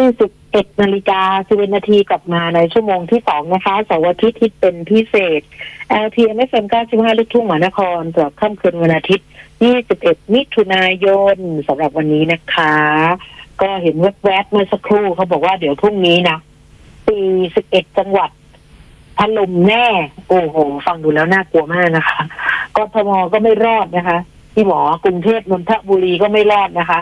11:11 น.กลับมาในชั่วโมงที่2นะคะเสาร์อาทิตย์ที่เป็นพิเศษ LTM FM 95 ลูกทุ่งมหานครสำหรับค่ำคืนวันอาทิตย์21 มิถุนายนสำหรับวันนี้นะคะก็เห็นแวบๆเมื่อสักครู่เขาบอกว่าเดี๋ยวพรุ่งนี้นะ11 จังหวัดถล่มแน่โอ้โหฟังดูแล้วน่ากลัวมากนะคะกทมก็ไม่รอดนะคะที่หมอกรุงเทพนนทบุรีก็ไม่รอดนะคะ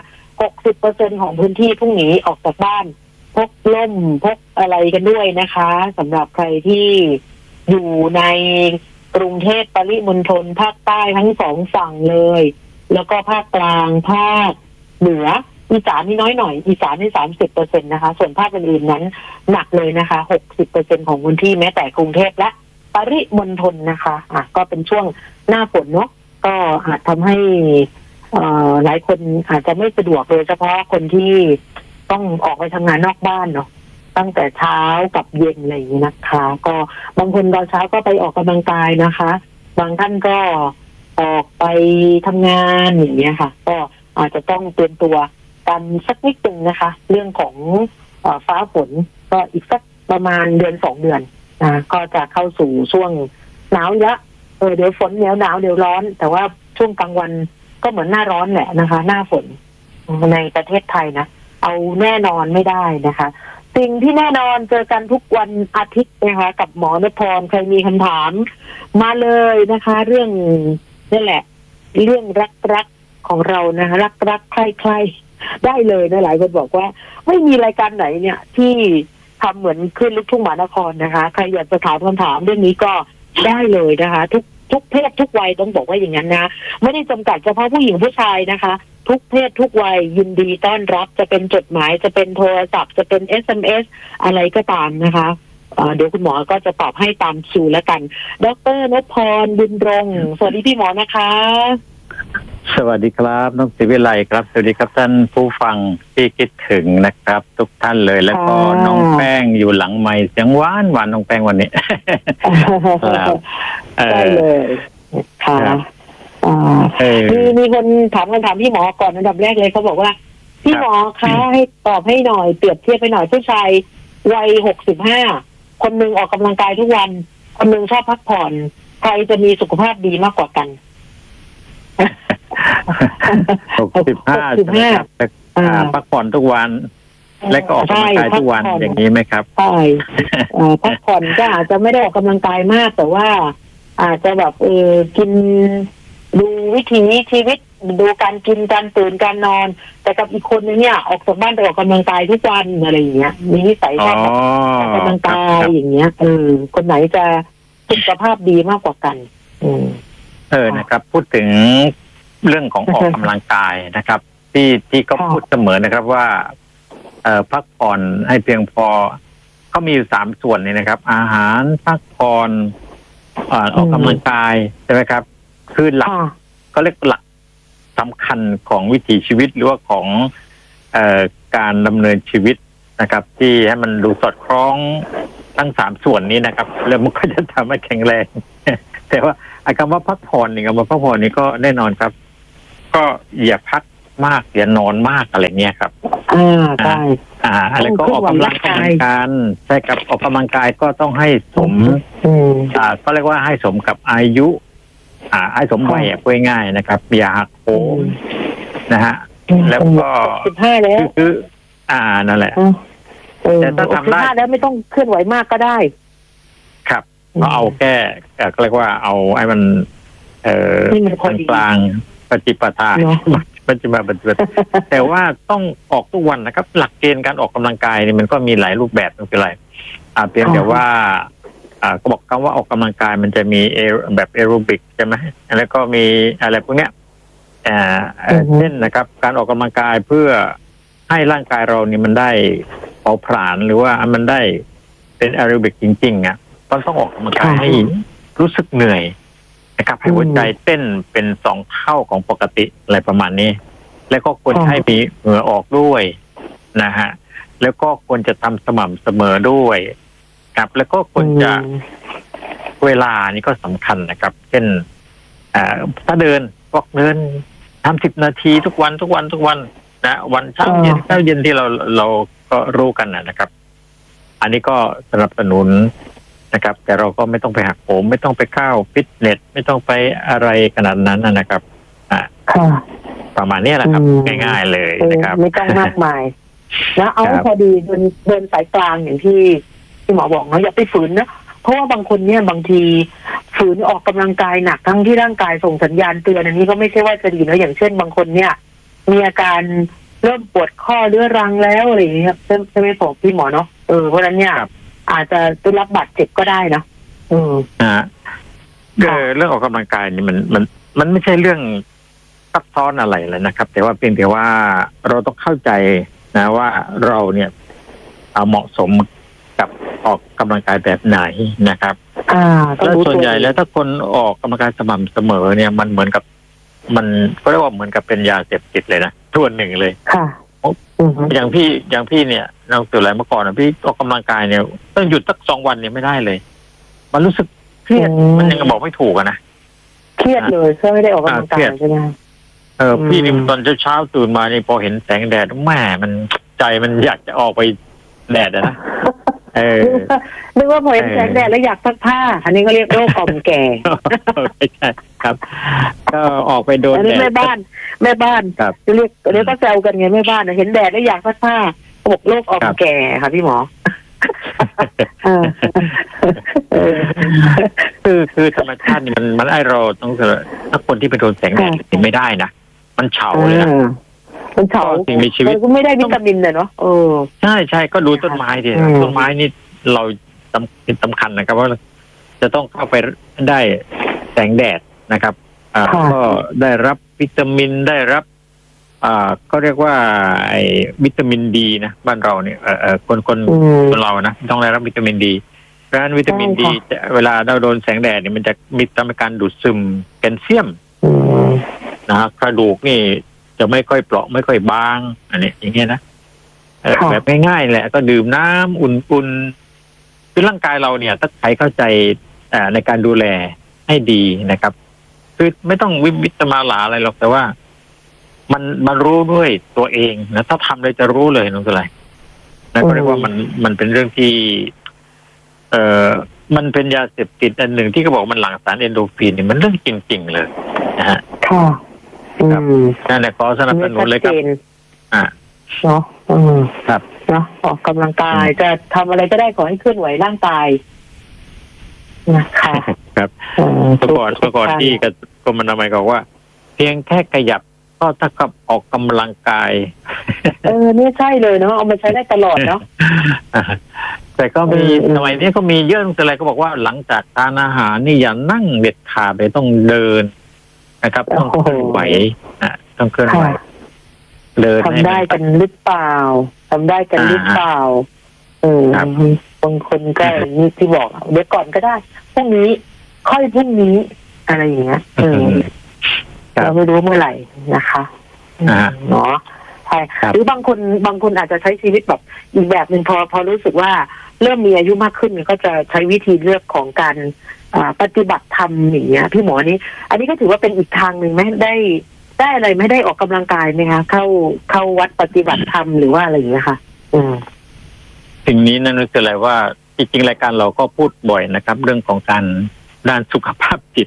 60% ของพื้นที่พรุ่งนี้ออกจากบ้านพกล่มพกอะไรกันด้วยนะคะสำหรับใครที่อยู่ในกรุงเทพปริมณฑลภาคใต้ทั้งสองฝั่งเลยแล้วก็ภาคกลางภาคเหนืออีสานนี่น้อยหน่อยอีสานนี่30%นะคะส่วนภาคอื่นๆนั้นหนักเลยนะคะ60% ของพื้นที่แม้แต่กรุงเทพและปริมณฑลนะคะก็เป็นช่วงหน้าฝนเนาะก็อาจทำให้หลายคนอาจจะไม่สะดวกโดยเฉพาะคนที่ต้องออกไปทำงานนอกบ้านเนาะตั้งแต่เช้ากับเย็นอะไรอย่างนี้นะคะก็บางคนตอนเช้าก็ไปออกกำลังกายนะคะบางท่านก็ออกไปทำงานอย่างเงี้ยค่ะก็อาจจะต้องเตรียมตัวกันสักนิดนึงนะคะเรื่องของฟ้าฝนก็อีกสักประมาณ1-2 เดือนก็จะเข้าสู่ช่วงหนาวละเดี๋ยวฝนเดี๋ยวหนาวเดี๋ยวร้อนแต่ว่าช่วงกลางวันก็เหมือนหน้าร้อนแหละนะคะหน้าฝนในประเทศไทยนะเอาแน่นอนไม่ได้นะคะสิ่งที่แน่นอนเจอกันทุกวันอาทิตย์นะคะกับหมอนพรใครมีคำถามมาเลยนะคะเรื่องนี่แหละเรื่องรักของเรานะคะรักใครได้เลยนะหลายคนบอกว่าไม่มีรายการไหนเนี่ยที่ทำเหมือนขึ้นลูกทุ่งมหานครนะคะใครอยากจะถามคำถามเรื่องนี้ก็ได้เลยนะคะทุกเพศทุกวัยต้องบอกว่าอย่างนั้นนะไม่ได้จำกัดเฉพาะผู้หญิงผู้ชายนะคะทุกเพศทุกวัยยินดีต้อนรับจะเป็นจดหมายจะเป็นโทรศัพท์จะเป็น SMS อะไรก็ตามนะคะเดี๋ยวคุณหมอก็จะตอบให้ตามคิวแล้วกันดร.นพพร บุญรงค์สวัสดีพี่หมอนะคะสวัสดีครับน้องศิวิไลครับสวัสดีครับท่านผู้ฟังที่คิดถึงนะครับทุกท่านเลยแล้วก็น้องแป้งอยู่หลังไมค์เสียงหวานน้องแป้งวันนี้ครับได้เลยค่ะมีคนถามคำถามพี่หมอก่อนอันดับแรกเลยเขาบอกว่าพี่หมอคะให้ตอบให้หน่อยเปรียบเทียบให้หน่อยผู้ชายวัย65คนหนึ่งออกกำลังกายทุกวันคนหนึ่งชอบพักผ่อนใครจะมีสุขภาพดีมากกว่ากัน 65พักผ่อนทุกวันและก็ออกกำลังกายทุกวันอย่างนี้ไหมครับใช่พักผ่อนก็อาจจะไม่ได้ออกกำลังกายมากแต่ว่าอาจจะแบบกินดูวิถีชีวิตดูการกินการตื่นการนอนแต่กับอีกคนนึงเนี่ยออกจากบ้านไปออกกำลังกายทุกวันอะไรอย่างเงี้ยมีนิสัยชอบออกกำลังกายอย่างเงี้ยคนไหนจะสุขภาพดีมากกว่ากันนะครับพูดถึงเรื่องของออกกำลังกายนะครับที่เขาพูดเสมอนะครับว่าพักผ่อนให้เพียงพอเขามีอยู่3 ส่วนนี่นะครับอาหารพักผ่อนออกกำลังกายใช่ไหมครับคือหลักก็เรียกหลักสำคัญของวิถีชีวิตหรือว่าของการดำเนินชีวิตนะครับที่ให้มันดูสอดคล้องทั้ง3 ส่วนนี้นะครับแล้วมันก็จะทำให้แข็งแรงแต่ว่าคำว่าพักผ่อนนี่ก็แน่นอนครับก็อย่าพักมากอย่านอนมากอะไรเงี้ยครับใช่แล้วก็ออกกำลังกายกันใช่กับออกกำลังกายก็ต้องให้สมก็เรียกว่าให้สมกับอายุให้สมวัยพูดง่ายๆนะครับอย่าหักโหมนะฮะแล้วก็ 65แล้วคือนั่นแหละแต่ถ้าทำได้แล้วไม่ต้องเคลื่อนไหวมากก็ได้ครับก็เอาแค่ก็เรียกว่าเอาไอ้มันกลางปฏิปทาปัจจุบันแต่ว่าต้องออกทุกวันนะครับหลักเกณฑ์การออกกำลังกายนี่มันก็มีหลายรูปแบบไม่เป็นไรเพียงแต่ว่าก็บอกคำว่าออกกำลังกายมันจะมีแบบแอโรบิกใช่ไหมแล้วก็มีอะไรพวกเนี้ยเช่นนะครับการออกกำลังกายเพื่อให้ร่างกายเรานี่มันได้เผาผลาญหรือว่ามันได้เป็นแอโรบิกจริงๆต้องออกกำลังกายให้รู้สึกเหนื่อยนะครับให้หัวใจเต้นเป็น2 เท่าของปกติอะไรประมาณนี้แล้วก็ควรให้มีเหงื่อออกด้วยนะฮะแล้วก็ควรจะทำสม่ำเสมอด้วยครับแล้วก็ควรจะเวลานี่ก็สำคัญนะครับเช่นถ้าเดินทำ10 นาทีทุกวันนะวันเช้าเย็นที่เราก็ก็รู้กันนะครับ อันนี้ก็สนับสนุนนะครับ แต่เราก็ไม่ต้องไปหักโหมไม่ต้องไปเข้าฟิตเนสไม่ต้องไปอะไรขนาดนั้นนะครับค่ะประมาณนี้แหละครับง่ายๆเลยนะครับไม่ต้องมากมายแล้วเอาพอดีเดินสายกลางอย่างที่หมอบอกเนาะอย่าไปฝืนนะเพราะว่าบางคนเนี่ยบางทีฝืนออกกำลังกายหนักทั้งที่ร่างกายส่งสัญญาณเตือนอันนี้ก็ไม่ใช่ว่าจะดีนะอย่างเช่นบางคนเนี่ยมีอาการเริ่มปวดข้อเรื้อรังแล้วอะไรอย่างเงี้ยใช่ไหมผมพี่หมอเนาะเพราะฉะนั้นเนี่ยอาจจะได้รับบาดเจ็บก็ได้นะเรื่องออกกำลังกายนี่มันไม่ใช่เรื่องซับซ้อนอะไรเลยนะครับแต่ว่าเพียงแต่ว่าเราต้องเข้าใจนะว่าเราเนี่ยเหมาะสมกับออกกำลังกายแบบไหนนะครับแล้วส่วนใหญ่แล้วถ้าคนออกกำลังกายสม่ำเสมอเนี่ยมันเหมือนกับมันก็เรียกว่าเหมือนกับเป็นยาเสพติดเลยนะส่วนหนึ่งเลยค่ะอย่างพี่เนี่ยเราตื่นอะไรเมื่อก่อนนะพี่ออกกำลังกายเนี่ยต้องหยุดสัก2 วันเนี่ยไม่ได้เลยมันรู้สึกเครียดมันยังบอกไม่ถูกนะเครียดเลยเพื่อไม่ได้ออกกำลังกายใช่ไหมพี่นี่ตอนเช้าตื่นมานี่พอเห็นแสงแดดแม่มันใจมันอยากจะออกไปแดดนะนึกว่าพอเห็นแสงแดดแล้วอยากซักผ้าอันนี้ก็เรียกโรคกล่อมแก่ไม่ใช่ครับก็ออกไปโดนแดดแม่บ้านเรียกก็แซวกันไงแม่บ้านเห็นแดดแล้วอยากซักผ้าบอกโรคกล่อมแก่ค่ะพี่หมอคือธรรมชาตินี่มันไอเราต้องถ้าคนที่ไปโดนแสงแดดไม่ได้นะมันเฉาเลยนะมันเฉาสิ่งมีชีวิตก็ไม่ได้วิตามินเลยเนาะใช่ก็ดูต้นไม้ดิต้นไม้นี่เราสำคัญนะครับว่าจะต้องเข้าไปได้แสงแดดนะครับก็ได้รับวิตามินได้รับก็เรียกว่าไอ้วิตามินดีนะบ้านเราเนี่ยคนเรานะต้องได้รับวิตามินดีเพราะฉะนั้นวิตามินดีเวลาเราโดนแสงแดดเนี่ยมันจะมีทำให้การดูดซึมแคลเซียมนะกระดูกนี่จะไม่ค่อยเปราะไม่ค่อยบางอันนี้อย่างเงี้ยนะแบบง่ายๆแหละก็ดื่มน้ำอุ่นๆคือร่างกายเราเนี่ยถ้าใครเข้าใจในการดูแลให้ดีนะครับคือไม่ต้องวิตามินหลาอะไรหรอกแต่ว่ามันรู้ด้วยตัวเองนะถ้าทำเลยจะรู้เลยน้องสไลนะก็เรียกว่ามันเป็นเรื่องที่มันเป็นยาเสพติดอันหนึ่งที่เขาบอกมันหลั่งสารเอนโดรฟินนี่มันเรื่องจริงๆเลยนะฮะค่ะนั่นแหละขอสนับสนุนเลยครับเนาะครับเนาะออกกำลังกายจะทำอะไรก็ได้ขอให้เคลื่อนไหวร่างกายนะคะครับเมื่อก่อนที่กรมอนามัยบอกว่าเพียงแค่ขยับก็เท่ากับออกกำลังกายนี่ใช่เลยเนาะเอามาใช้ได้ตลอดเนาะแต่ก็มีสมัยนี้ก็มีเยอะอะไรก็บอกว่าหลังจากทานอาหารนี่อย่านั่งเด็ดขาดเลยต้องเดินนะครับต้องเคลื่อนไหวต้องเคลื่อนไหวเดินทำได้กันหรือเปล่าทำได้กันหรือเปล่าบางคนก็ที่บอกเดี๋ยวก่อนก็ได้พรุ่งนี้ค่อยพรุ่งนี้อะไรอย่างเงี้ยเราไม่รู้เมื่อไหร่นะคะเนาะใช่หรือบางคนอาจจะใช้ชีวิตแบบอีกแบบหนึ่งพอรู้สึกว่าเริ่มมีอายุมากขึ้นก็จะใช้วิธีเลือกของการปฏิบัติธรรมอย่างเงี้ยพี่หมอนี้อันนี้ก็ถือว่าเป็นอีกทางหนึ่งไม่ได้อะไรไม่ได้ออกกำลังกายไหมคะเข้าวัดปฏิบัติธรรมหรือว่าอะไรอย่างเงี้ยค่ะสิ่งนี้นั่นคืออะไรว่าจริงๆรายการเราก็พูดบ่อยนะครับเรื่องของการด้านสุขภาพจิต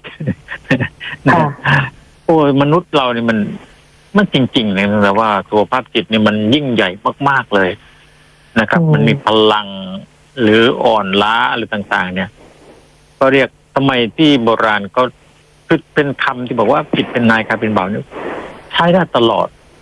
โอ้มนุษย์เราเนี่ยมันจริงๆเลยนะว่าสุขภาพจิตเนี่ยมันยิ่งใหญ่มากๆเลยนะครับมันมีพลังหรืออ่อนล้าหรือต่างๆเนี่ยก็เรียกทำไมที่โบราณก็คือเป็นคำที่บอกว่าจิตเป็นนายกายเป็นบ่าวเนี่ยใช้ได้ตลอด